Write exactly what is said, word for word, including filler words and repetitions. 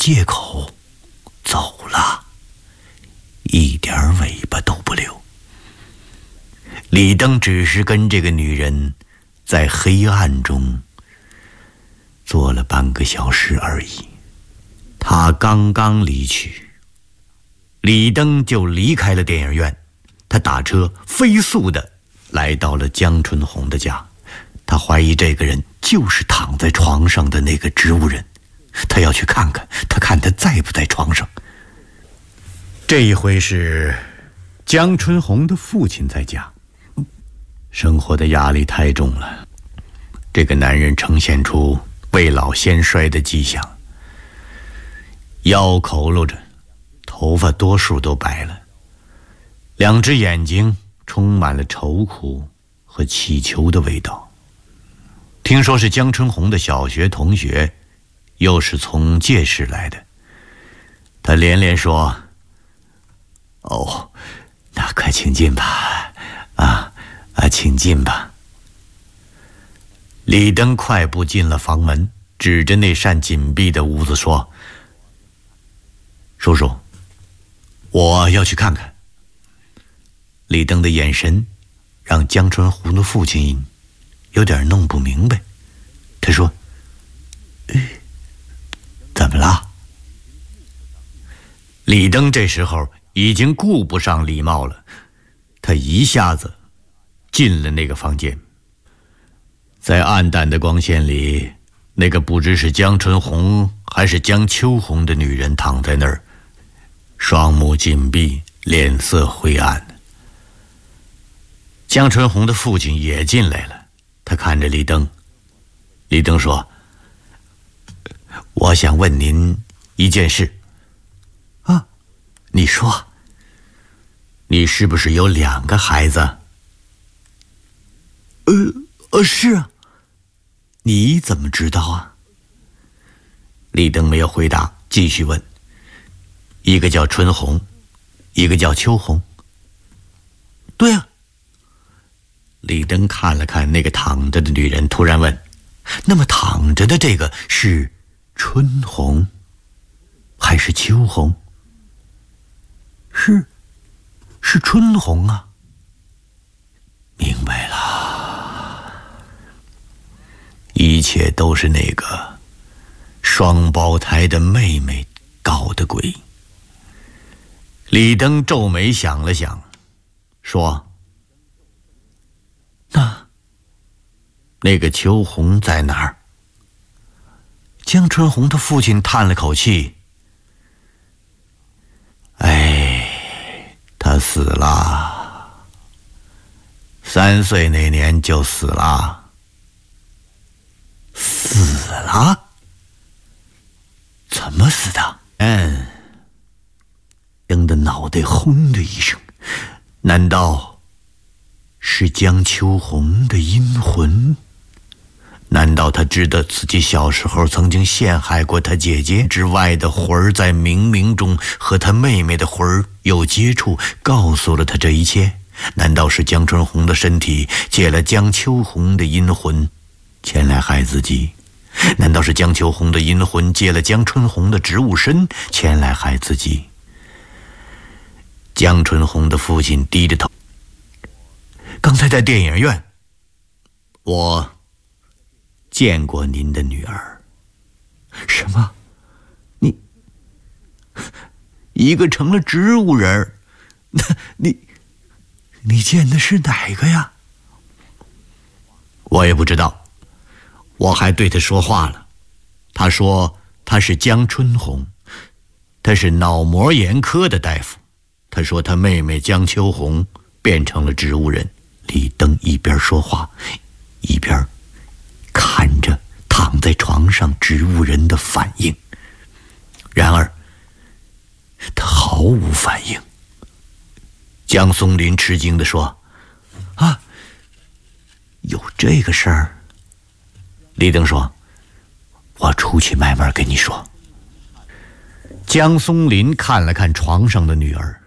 借口走了，一点尾巴都不留。李登只是跟这个女人在黑暗中坐了半个小时而已。他刚刚离去，李登就离开了电影院。他打车飞速地来到了江春红的家。他怀疑这个人就是躺在床上的那个植物人，他要去看看，他看他在不在床上。这一回是江春红的父亲在家，生活的压力太重了，这个男人呈现出未老先衰的迹象，腰佝偻着，头发多数都白了，两只眼睛充满了愁苦和乞求的味道。听说是江春红的小学同学，又是从届市来的。他连连说：“哦，那快请进吧，啊啊，请进吧。”李登快步进了房门，指着那扇紧闭的屋子说：“叔叔，我要去看看。”李登的眼神让江春红的父亲有点弄不明白。他说：“哎，怎么了？”李登这时候已经顾不上礼貌了，他一下子进了那个房间。在暗淡的光线里，那个不知是江春红还是江秋红的女人躺在那儿，双目紧闭，脸色灰暗。江春红的父亲也进来了，他看着李登。李登说：“我想问您一件事。”“啊，你说。”“你是不是有两个孩子？”“呃呃，是啊。”“你怎么知道啊？”李登没有回答，继续问：“一个叫春红，一个叫秋红。”“对啊。”李登看了看那个躺着的女人，突然问：“那么躺着的这个是春红还是秋红？”“是是春红啊。”“明白了，一切都是那个双胞胎的妹妹搞的鬼。”李登皱眉想了想，说：“那那个秋红在哪儿？”江春红的父亲叹了口气：“哎，他死了，三岁那年就死了。”“死了？怎么死的？”嗯，登的脑袋轰的一声，难道是江秋红的阴魂？难道他知道自己小时候曾经陷害过他姐姐之外的魂儿，在冥冥中和他妹妹的魂儿有接触，告诉了他这一切？难道是江春红的身体借了江秋红的阴魂前来害自己？难道是江秋红的阴魂借了江春红的植物身前来害自己？江春红的父亲低着头：“刚才在电影院，我见过您的女儿。”“什么？你一个成了植物人？那你你见的是哪个呀？”“我也不知道，我还对他说话了。他说他是江春红，他是脑膜炎科的大夫。他说他妹妹江秋红变成了植物人。”李登一边说话，一边看着躺在床上植物人的反应。然而他毫无反应。江松林吃惊地说：“啊，有这个事儿？”李登说：“我出去慢慢跟你说。”江松林看了看床上的女儿，